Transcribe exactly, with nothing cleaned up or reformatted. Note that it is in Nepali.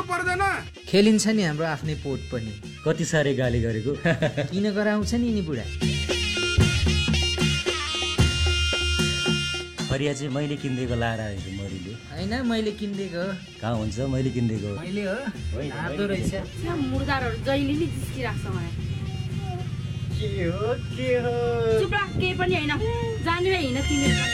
पर्दैन। खेलिन्छ नि हाम्रो आफ्नै पोट पनि। कति साह्रै गाली गरेको। किन गराउँछ नि नि बुढा। फरिया चाहिँ मैले किनिदिएको लाएर आएको मरिले होइन मैले किनिदिएको हो। कहाँ हुन्छ मैले किनिदिएको मैले हो आदो रहेछ। मुर्दारहरू जहिले नि जिस्किरहेको छ मलाई। के हो के हो चुप केही पनि होइन जाने हिँड तिमीहरू।